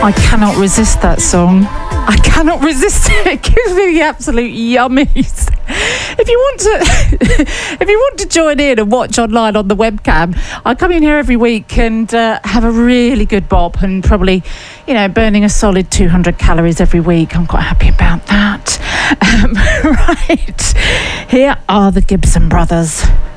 I cannot resist that song. I cannot resist it. It gives me the absolute yummies. If you want to join in and watch online on the webcam, I come in here every week and have a really good bop and probably, burning a solid 200 calories every week. I'm quite happy about that. Right. Here are the Gibson Brothers.